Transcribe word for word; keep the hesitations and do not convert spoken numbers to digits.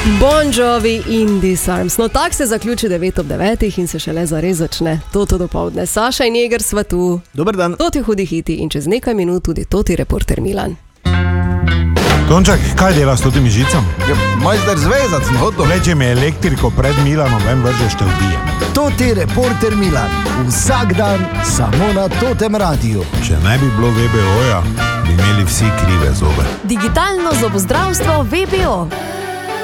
Bon Jovi in Disarms. No, tak se zaključi devet ob devetih in se šele zares začne. Toto dopoldne. Saša in Jeger sva tu. Dober dan. Toti hudi hiti in čez nekaj minut tudi toti reporter Milan. Tonček, kaj dela s totimi žicami? Ja, majster zvezac, no hodo. Leče mi elektriko pred Milanom, vem vržeš te ubijem. Toti reporter Milan. Vsak dan samo na Totem radiju. Če ne bi bilo V B O-ja, bi imeli vsi krive zobe. Digitalno zobozdravstvo V B O.